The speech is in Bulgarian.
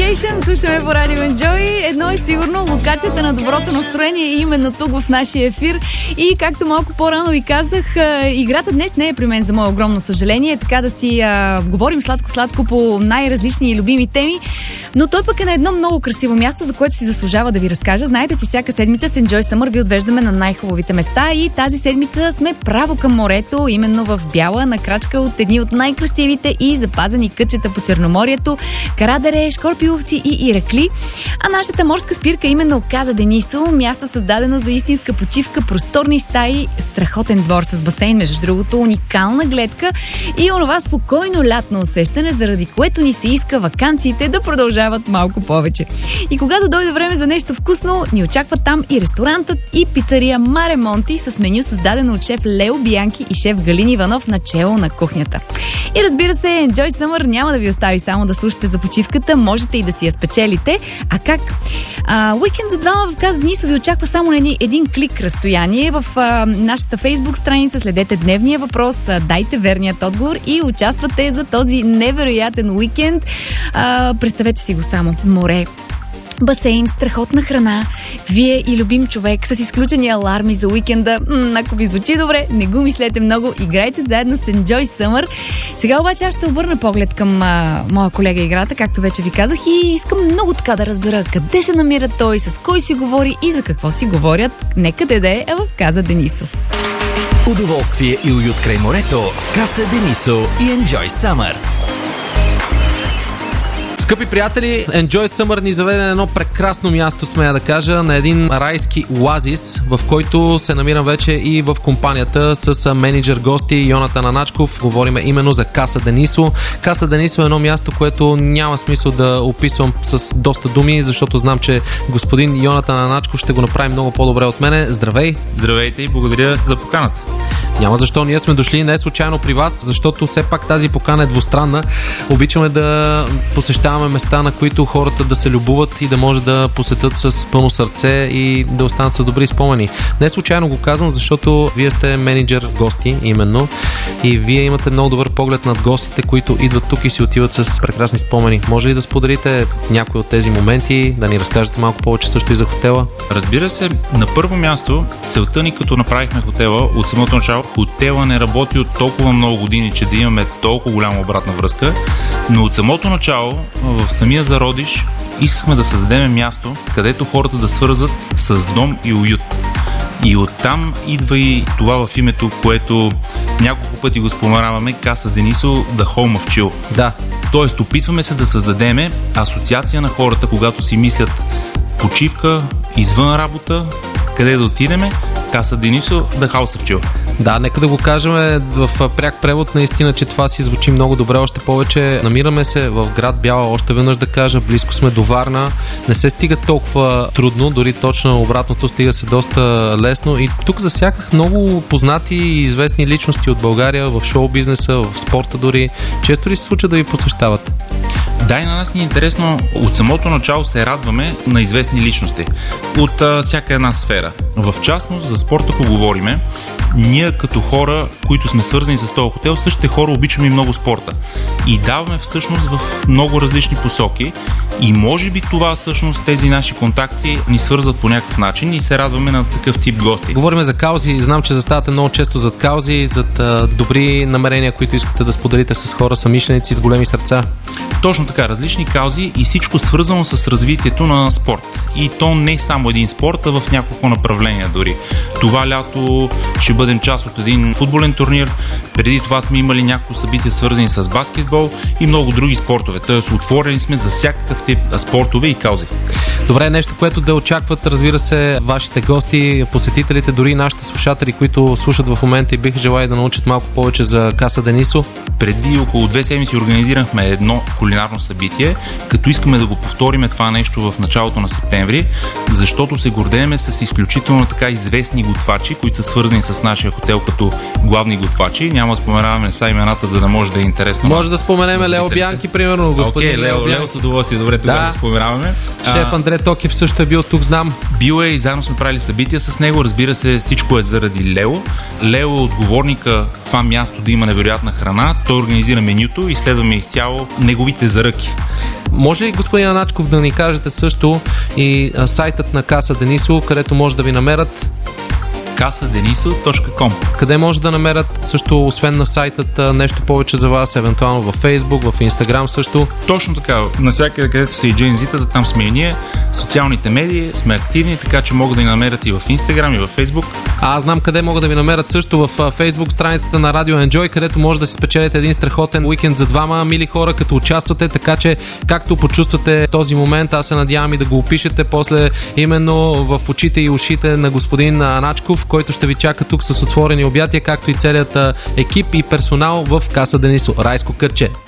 Temptation слушаме по Радио Enjoy. Едно е сигурно, локацията на доброто настроение е именно тук в нашия ефир. И както малко по-рано ви казах, играта днес не е при мен, за мое огромно съжаление. Така да си говорим сладко-сладко по най-различни и любими теми. Но той пък е на едно много красиво място, за което си заслужава да ви разкажа. Знаете, че всяка седмица с Enjoy Summer ви отвеждаме на най-хубавите места и тази седмица сме право към морето, именно в Бяла, на крачка от едни от най-красивите и запазени кътчета по Черноморието, Карадере, Шкорпиловци и Иракли. А нашата морска спирка е именно Каза Денисо, място създадено за истинска почивка, просторни стаи, страхотен двор с басейн, между другото, уникална гледка и онова спокойно лятно усещане, заради което ни се иска ваканциите да продължават малко повече. И когато дойде време за нещо вкусно, ни очакват там и ресторантът, и пицария Маре Монти с меню, създадено от шеф Лео Бианки и шеф Галин Иванов, начело на кухнята. И разбира се, Enjoy Summer няма да ви остави само да слушате за почивката, можете и да си я спечелите. А как? Уикенд за двама в Каза Денисо ви очаква само на един клик разстояние. В нашата Фейсбук страница следете дневния въпрос, дайте верният отговор и участвате за този невероятен уикенд. Представете си го само. Море, басейн, страхотна храна, вие и любим човек с изключени аларми за уикенда. Ако ви звучи добре, не го мислете много, играйте заедно с Enjoy Summer. Сега обаче аз ще обърна поглед към моя колега играта, както вече ви казах, и искам много така да разбера къде се намира той, с кой си говори и за какво си говорят. Нека да е в Каза Денисо. Удоволствие и уют край морето в Каза Денисо и Enjoy Summer. Скъпи приятели, Enjoy Summer ни заведе на едно прекрасно място, смея да кажа, на един райски оазис, в който се намирам вече и в компанията с менеджер гости Йонатан Аначков. Говориме именно за Каза Денисо. Каза Денисо е едно място, което няма смисъл да описвам с доста думи, защото знам, че господин Йонатан Аначков ще го направи много по-добре от мене. Здравей! Здравейте и благодаря за поканата. Няма защо, ние сме дошли не случайно при вас, защото все пак тази покана е двустранна. Обичаме да посещаваме места, на които хората да се любуват и да може да посетят с пълно сърце и да останат с добри спомени. Не случайно го казвам, защото вие сте менеджер гости именно и вие имате много добър поглед над гостите, които идват тук и си отиват с прекрасни спомени. Може ли да споделите някои от тези моменти, да ни разкажете малко повече също и за хотела? Разбира се, на първо място, целта ни като направихме хотела от самото начало, хотела не работи от толкова много години, че да имаме толкова голяма обратна връзка, но от самото начало, в самия зародиш, искахме да създадем място, където хората да свързват с дом и уют. И оттам идва и това в името, което няколко пъти го споменаваме, Каза Денисо, The Home of Chill. Да. Тоест, опитваме се да създадем асоциация на хората, когато си мислят почивка, извън работа, къде да отидеме, Каза Денисо, The House of Chill. Да, нека да го кажем в пряк превод, наистина, че това си звучи много добре. Още повече намираме се в град Бяла, още веднъж да кажа, близко сме до Варна. Не се стига толкова трудно, дори точно обратното, стига се доста лесно. И тук засяках много познати и известни личности от България в шоу-бизнеса, в спорта дори. Често ли се случва да ви посещават? Да, и на нас ни е интересно. От самото начало се радваме на известни личности от всяка една сфера. В частност, за спорта, ако говориме, ние като хора, които сме свързани с този хотел, същите хора обичаме и много спорта. И даваме всъщност в много различни посоки и може би това всъщност тези наши контакти ни свързват по някакъв начин и се радваме на такъв тип гости. Говорим за каузи, знам, че заставате много често зад каузи, зад добри намерения, които искате да споделите с хора, съмишленици с големи сърца. Точно така, различни каузи и всичко свързано с развитието на спорт. И то не само един спорт, а в няколко направления дори. Това лято ще бъдем част от един футболен турнир. Преди това сме имали няколко събития свързани с баскетбол и много други спортове. Тоест отворени сме за всякакъв тип спортове и каузи. Добре, нещо, което да очакват, разбира се, вашите гости, посетителите, дори нашите слушатели, които слушат в момента и биха желали да научат малко повече за Каза Денисо. Преди около 2 седмици организирахме едно кулинарно събитие, като искаме да го повториме това нещо в началото на септември, защото се гордееме с изключително така известни готвачи, които са свързани с нашия хотел като главни готвачи. Няма да споменаваме са имената, за да може да е интересно. Може да споменем Лео Бианки, примерно. Господин Лео с удоволствие. Добре, тогава да споменаваме. Шеф Андре Токев също е бил тук, знам. Бил е и заедно сме правили събития с него. Разбира се, всичко е заради Лео. Лео е отговорника това място да има невероятна храна. Той организира менюто и следваме изцяло неговите заръки. Може ли, господин Аначков, да ни кажете също и сайтът на Каса Денисо, където може да ви намерят? casadeniso.com. Къде може да намерят също, освен на сайтът, нещо повече за вас, евентуално във Facebook, в Instagram също? Точно така. Навсякъде, където са и Джейнзитата, там сме и ние. Социалните медии сме активни, така че могат да ни намерят и в Instagram, и в Facebook. Аз знам къде могат да ви намерят също в Facebook страницата на Radio Enjoy, където може да си спечелите един страхотен уикенд за двама мили хора, като участвате, така че както почувствате този момент, аз се надявам и да го опишете после именно в очите и ушите на господин Аначков, който ще ви чака тук с отворени обятия, както и целият екип и персонал в Каса Денисо. Райско кътче!